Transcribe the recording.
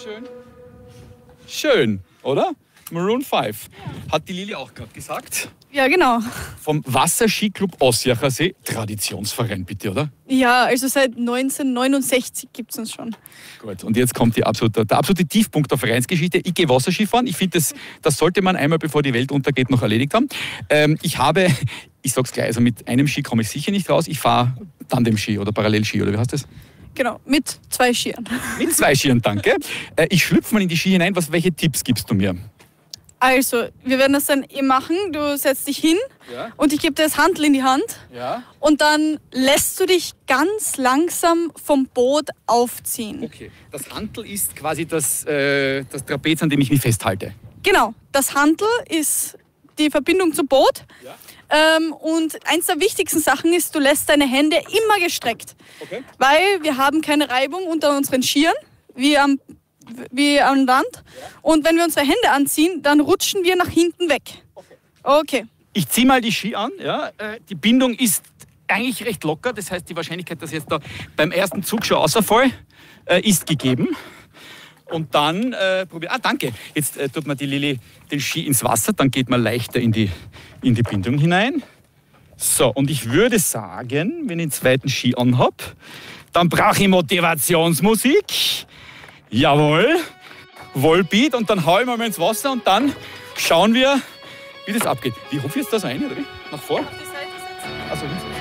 schön. Schön, oder? Maroon 5. Hat die Lili auch gerade gesagt. Ja, genau. Vom Wasserskiclub Ossiacher See. Traditionsverein, bitte, oder? Ja, also seit 1969 gibt es uns schon. Gut, und jetzt kommt der absolute Tiefpunkt der Vereinsgeschichte. Ich gehe Wasserskifahren. Ich finde, das sollte man einmal, bevor die Welt untergeht, noch erledigt haben. Ich sag's gleich, also mit einem Ski komme ich sicher nicht raus. Ich fahre Tandem-Ski oder Parallelski, oder wie heißt das? Genau, mit 2 Skiern. Mit 2 Skiern, danke. Ich schlüpfe mal in die Ski hinein. Welche Tipps gibst du mir? Also, wir werden das dann machen. Du setzt dich hin und ich gebe dir das Handtuch in die Hand. Ja. Und dann lässt du dich ganz langsam vom Boot aufziehen. Okay, das Handtuch ist quasi das Trapez, an dem ich mich festhalte. Genau, das Handtuch ist die Verbindung zum Boot. Ja. Und eins der wichtigsten Sachen ist, du lässt deine Hände immer gestreckt. Okay. Weil wir haben keine Reibung unter unseren Skiern, wie am Land. Und wenn wir unsere Hände anziehen, dann rutschen wir nach hinten weg. Okay. Ich ziehe mal die Ski an. Ja. Die Bindung ist eigentlich recht locker. Das heißt, die Wahrscheinlichkeit, dass ich jetzt da beim ersten Zug schon rausfall, ist gegeben. Und dann probieren. Danke. Jetzt tut man die Lili den Ski ins Wasser. Dann geht man leichter in die Bindung hinein. So, und ich würde sagen, wenn ich den zweiten Ski anhab, dann brauche ich Motivationsmusik. Jawohl. Volbeat. Und dann haue ich mal ins Wasser und dann schauen wir, wie das abgeht. Wie hupfe ich jetzt da so rein, oder wie? Nach vor? Auf die Seite setzen. Also,